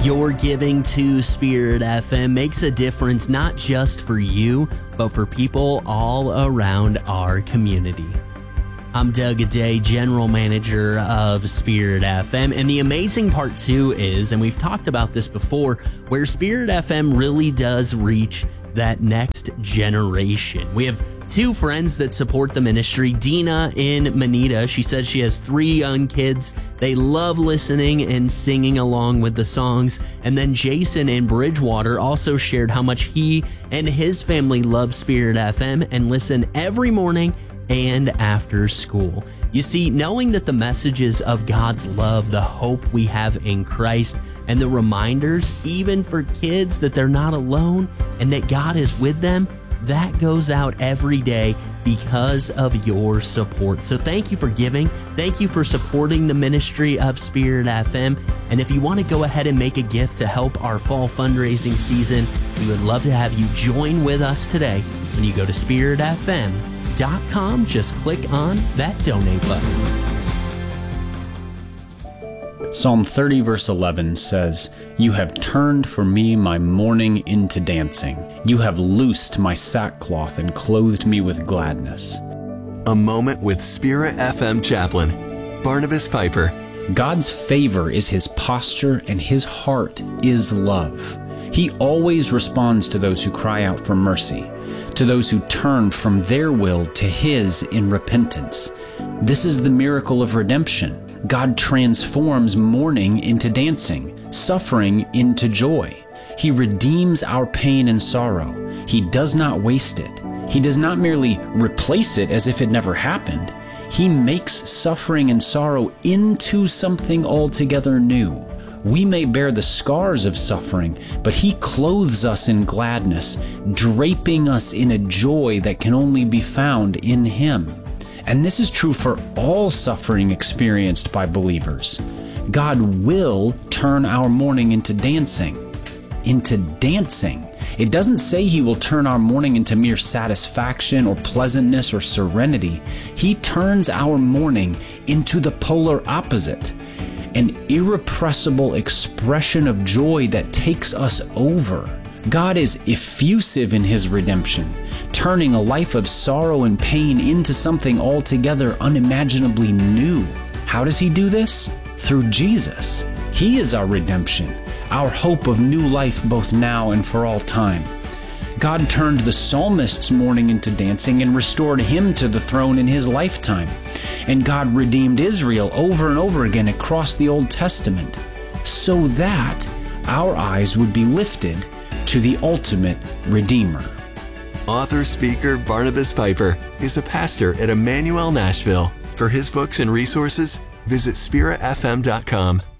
Your giving to Spirit FM makes a difference not just for you, but for people all around our community. I'm Doug Aday, General Manager of Spirit FM, and the amazing part too is, and we've talked about this before, where Spirit FM really does reach that next generation. We have two friends that support the ministry. Dina in Manita, she says she has 3 young kids. They love listening and singing along with the songs. And then Jason in Bridgewater also shared how much he and his family love Spirit FM and listen every morning and after school. You see, knowing that the messages of God's love, the hope we have in Christ, and the reminders, even for kids, that they're not alone and that God is with them, that goes out every day because of your support. So thank you for giving. Thank you for supporting the ministry of Spirit FM. And if you want to go ahead and make a gift to help our fall fundraising season, we would love to have you join with us today. When you go to spiritfm.com, just click on that donate button. Psalm 30 verse 11 says, "You have turned for me my mourning into dancing. You have loosed my sackcloth and clothed me with gladness." A moment with Spirit FM chaplain, Barnabas Piper. God's favor is his posture and his heart is love. He always responds to those who cry out for mercy, to those who turn from their will to his in repentance. This is the miracle of redemption. God transforms mourning into dancing, suffering into joy. He redeems our pain and sorrow. He does not waste it. He does not merely replace it as if it never happened. He makes suffering and sorrow into something altogether new. We may bear the scars of suffering, but he clothes us in gladness, draping us in a joy that can only be found in him. And this is true for all suffering experienced by believers. God will turn our mourning into dancing. Into dancing. It doesn't say he will turn our mourning into mere satisfaction or pleasantness or serenity. He turns our mourning into the polar opposite. An irrepressible expression of joy that takes us over. God is effusive in his redemption, turning a life of sorrow and pain into something altogether unimaginably new. How does he do this? Through Jesus. He is our redemption, our hope of new life both now and for all time. God turned the psalmist's mourning into dancing and restored him to the throne in his lifetime. And God redeemed Israel over and over again across the Old Testament, so that our eyes would be lifted to the ultimate Redeemer. Author, speaker Barnabas Piper is a pastor at Emmanuel Nashville. For his books and resources, visit spiritfm.com.